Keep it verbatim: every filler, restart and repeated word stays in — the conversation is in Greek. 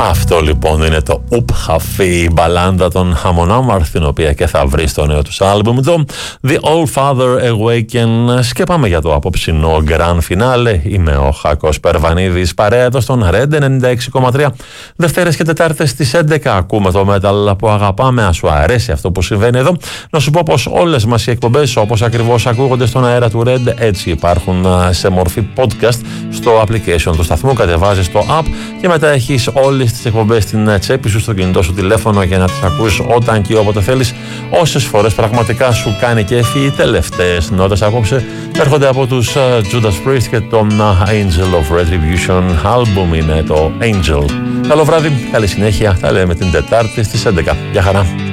Αυτό λοιπόν είναι το Ουπ Χαφή, η μπαλάντα των Hamon Amarth, την οποία και θα βρει στο νέο τους άλμπουμ εδώ, The All Father Awaken. Και πάμε για το απόψινό Grand Finale. Είμαι ο Χάκος Περβανίδης, παρέα εδώ στον Red ενενήντα έξι κόμμα τρία. Δευτέρες και Τετάρτες στις έντεκα ακούμε το metal που αγαπάμε. Αν σου αρέσει αυτό που συμβαίνει εδώ, να σου πω πως όλες μας οι εκπομπές, όπως ακριβώς ακούγονται στον αέρα του Red, έτσι υπάρχουν σε μορφή podcast στο application του σταθμού. Κατεβάζεις το app και μετά έχεις όλες τις εκπομπές στην τσέπη σου, στο κινητό σου τηλέφωνο, για να τις ακούς όταν και όποτε θέλεις, όσες φορές πραγματικά σου κάνει κέφι. Οι τελευταίες νότες απόψε έρχονται από τους Judas Priest και το Angel of Retribution album είναι το Angel. Καλό βράδυ, καλή συνέχεια, τα λέμε την Τετάρτη στις έντεκα. Γεια χαρά.